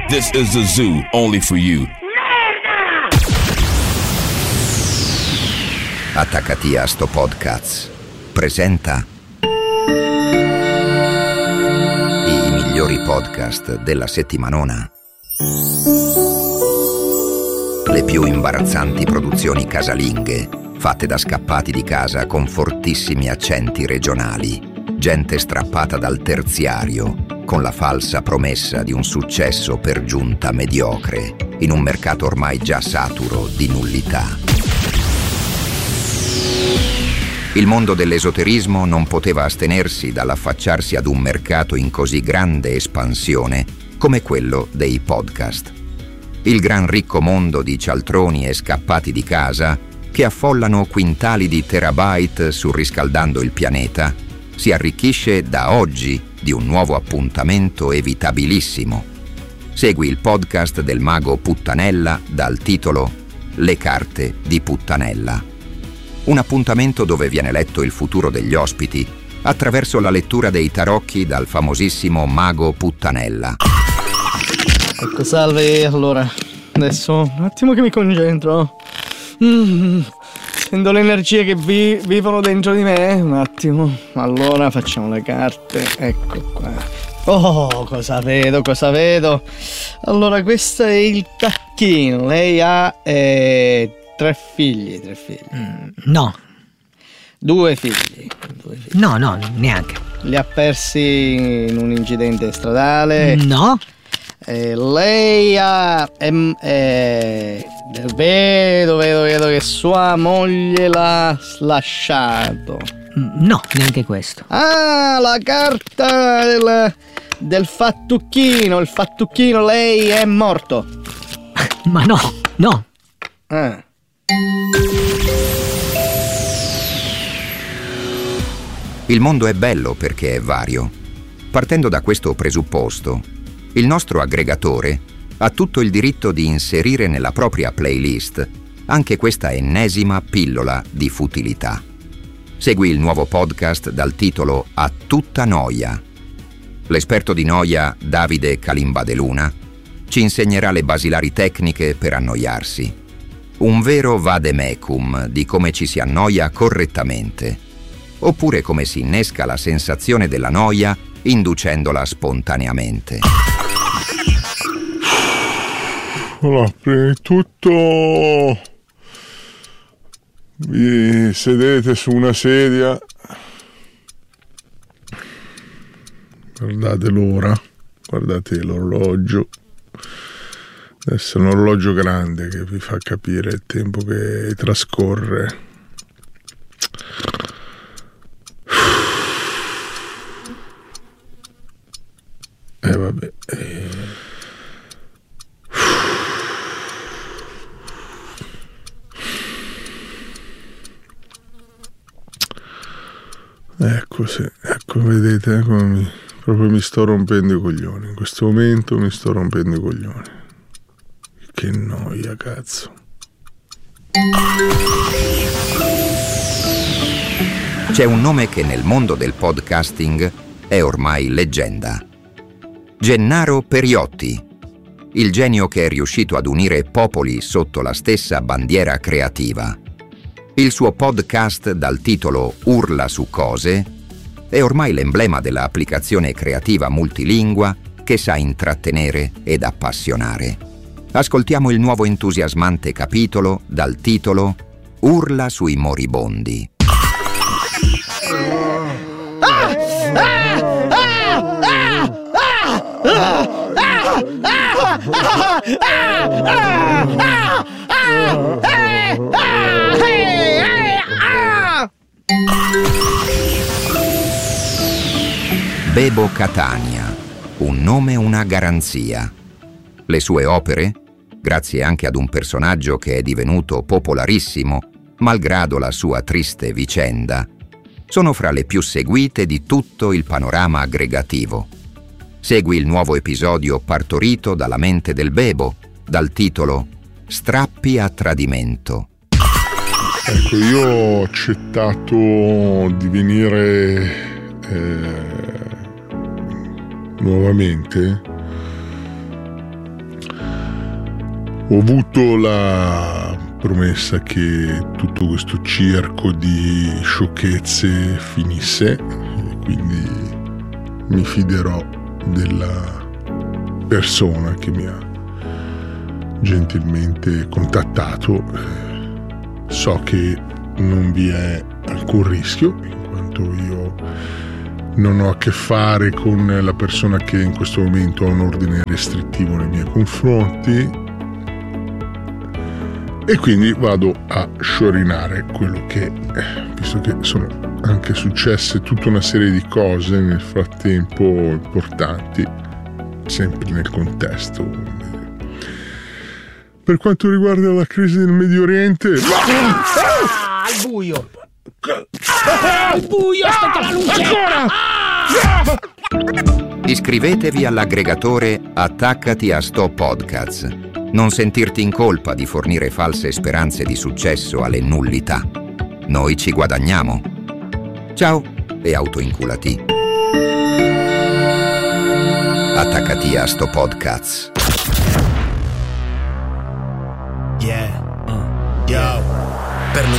This is the zoo, only for you. Attaccati a sto podcast presenta i migliori podcast della settimanona. Le più imbarazzanti produzioni casalinghe fatte da scappati di casa con fortissimi accenti regionali, gente strappata dal terziario con la falsa promessa di un successo per giunta mediocre in un mercato ormai già saturo di nullità. Il mondo dell'esoterismo non poteva astenersi dall'affacciarsi ad un mercato in così grande espansione come quello dei podcast. Il gran ricco mondo di cialtroni e scappati di casa che affollano quintali di terabyte surriscaldando il pianeta si arricchisce da oggi di un nuovo appuntamento evitabilissimo. Segui il podcast del mago Puttanella dal titolo Le carte di Puttanella. Un appuntamento dove viene letto il futuro degli ospiti attraverso la lettura dei tarocchi dal famosissimo mago Puttanella. Ecco, salve, allora, adesso un attimo che mi concentro. Sento le energie che vivono dentro di me, un attimo. Allora, facciamo le carte, ecco qua. Oh, cosa vedo? Allora, questo è il tacchino, lei ha 3 figli. No. 2 figli. No, neanche. Li ha persi in un incidente stradale? No. Lei ha vedo che sua moglie l'ha lasciato. No, neanche questo. Ah, la carta del fattucchino. Il fattucchino, lei è morto. Ma no. Ah. Il mondo è bello perché è vario. Partendo da questo presupposto, il nostro aggregatore ha tutto il diritto di inserire nella propria playlist anche questa ennesima pillola di futilità. Segui il nuovo podcast dal titolo A tutta noia. L'esperto di noia Davide Calimbadeluna ci insegnerà le basilari tecniche per annoiarsi. Un vero vademecum di come ci si annoia correttamente, oppure come si innesca la sensazione della noia inducendola spontaneamente. Allora, prima di tutto vi sedete su una sedia, guardate l'ora, guardate l'orologio. Adesso è un orologio grande che vi fa capire il tempo che trascorre. Vabbè. Ecco, sì, ecco, vedete come proprio mi sto rompendo i coglioni. In questo momento mi sto rompendo i coglioni. Che noia, cazzo. C'è un nome che nel mondo del podcasting è ormai leggenda. Gennaro Periotti, il genio che è riuscito ad unire popoli sotto la stessa bandiera creativa. Il suo podcast dal titolo Urla su cose è ormai l'emblema dell'applicazione creativa multilingua che sa intrattenere ed appassionare. Ascoltiamo il nuovo entusiasmante capitolo dal titolo Urla sui moribondi. Bebo Catania, un nome, una garanzia. Le sue opere, grazie anche ad un personaggio che è divenuto popolarissimo, malgrado la sua triste vicenda, sono fra le più seguite di tutto il panorama aggregativo. Segui il nuovo episodio partorito dalla mente del Bebo, dal titolo Strappi a tradimento. Ecco, io ho accettato di venire nuovamente Ho avuto la promessa che tutto questo circo di sciocchezze finisse, e quindi mi fiderò della persona che mi ha gentilmente contattato. So che non vi è alcun rischio, in quanto io non ho a che fare con la persona che in questo momento ha un ordine restrittivo nei miei confronti, e quindi vado a sciorinare quello che, visto che sono anche successe tutta una serie di cose nel frattempo importanti, sempre nel contesto. Per quanto riguarda la crisi del Medio Oriente, Al buio! Al buio, aspetta la luce! Iscrivetevi all'aggregatore Attaccati a Sto Podcasts. Non sentirti in colpa di fornire false speranze di successo alle nullità. Noi ci guadagniamo. Ciao e autoinculati. Attaccati a Sto Podcasts. Yeah, yo.